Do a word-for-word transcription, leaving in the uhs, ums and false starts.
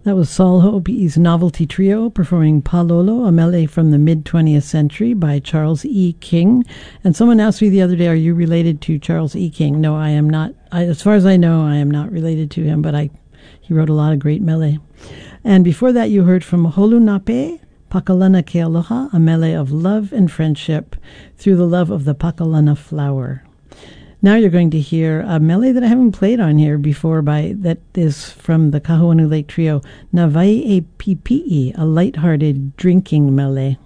That was Saul Hope's Novelty Trio performing Palolo, a mele from the mid-twentieth century by Charles E. King. And someone asked me the other day, are you related to Charles E. King? No, I am not. I, as far as I know, I am not related to him, but I he wrote a lot of great mele. And before that, you heard from Holunape, Pakalana Kealoha, a mele of love and friendship through the love of the Pakalana flower. Now you're going to hear a mele that I haven't played on here before by that is from the Kahuanu Lake Trio, Navai e Pipi'i, a lighthearted drinking mele.